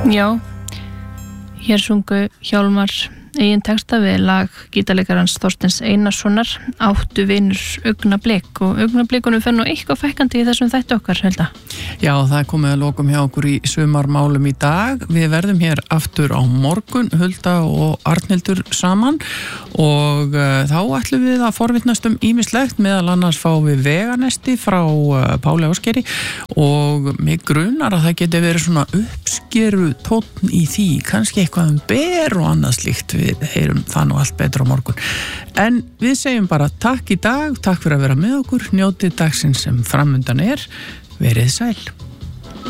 Já, hér sungu Hjálmar eigin texta við lag gítarleikarans Þorsteins Einarssonar Áttu vinur augnablik og augnablikunum fer nú eitthvað fækkandi í þessum þætti okkar, Hulda. Já, það er komið að lokum hjá okkur í sumarmálum í dag. Við verðum hér aftur á morgun, Hulda og Arnhildur saman og þá ætlum við að forvitnast ýmislegt, meðal annars fá við veganesti frá Páli Ásgeiri og mig grunar að það geti verið svona uppskeru tónn í því, kannski eitthvað ber og annað slíkt. Við heyrum það nú allt betur á morgun. En við segjum bara takk í dag, takk fyrir að vera með okkur, njótið dagsins sem framundan er, verið sæl.